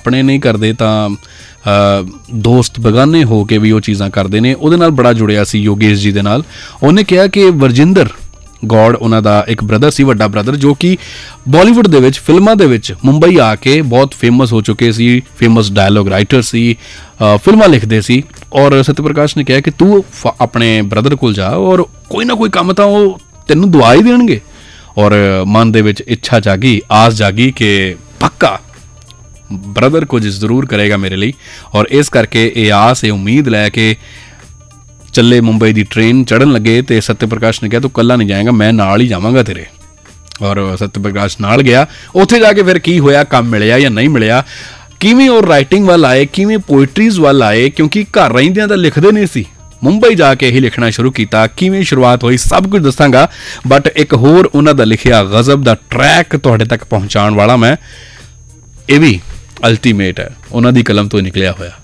अपने नहीं करते तो दोस्त बेगाने हो के भी वो चीज़ां करते हैं। उहदे नाल बड़ा जुड़िया सी योगेश जी दे नाल। उन्हें कहा कि वरजिंदर गौड़ उन्हां दा एक ब्रदर सी, वड्डा ब्रदर, जो कि बॉलीवुड दे विच फिल्मां दे विच मुंबई आके बहुत फेमस हो चुके सी, फेमस डायलॉग राइटर सी, फिल्मां लिखते सी। और सत्यप्रकाश ने कहा कि तू अपने ब्रदर कोल जा और कोई ना कोई काम तां वो तैनूं दवा ही देणगे। और मन दे विच इच्छा जागी, आस जागी कि पक्का ब्रदर कुछ जरूर करेगा मेरे लिए। और इस करके ये आस, ये उम्मीद लैके चले मुंबई की ट्रेन चढ़न लगे तो सत्यप्रकाश ने कहा तू कला नहीं जाएगा, मैं नाल ही जावांगा तेरे। और सत्यप्रकाश नाल गया। उत्थे जाके फिर की होया, काम मिलिया या नहीं मिलिया, किवें और राइटिंग वाल आए, किवें पोइट्रीज वाल आए, क्योंकि घर रहिंदियां तां लिखदे नहीं सी, मुंबई जाके ही लिखना शुरू किया। किवें शुरुआत हुई सब कुछ दसांगा, बट एक होर उन्हां दा लिखिया गज़ब दा ट्रैक तुहाडे तक पहुंचाउण वाला मैं, ये भी अल्टीमेट है, उन्हां दी कलम तो निकलिया होया।